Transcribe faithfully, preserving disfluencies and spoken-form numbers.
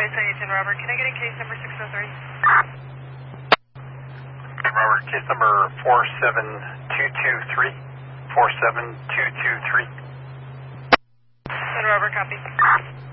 Ten Robert, can I get a case number six oh three? Robert, case number four seven two two three. four seven two two three. Ten Robert, copy.